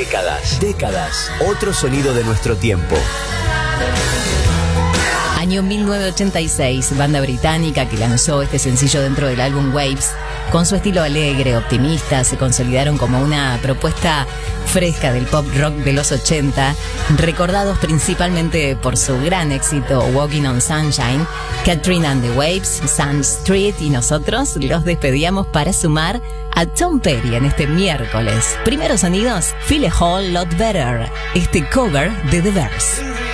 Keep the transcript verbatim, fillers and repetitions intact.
Décadas, décadas, otro sonido de nuestro tiempo. Año mil novecientos ochenta y seis, banda británica que lanzó este sencillo dentro del álbum Waves. Con su estilo alegre, optimista, se consolidaron como una propuesta fresca del pop rock de los ochenta, recordados principalmente por su gran éxito Walking on Sunshine, Katrina and the Waves, Sun Street, y nosotros los despedíamos para sumar a Tom Petty en este miércoles. Primeros sonidos, Feel a Whole Lot Better, este cover de The Verse.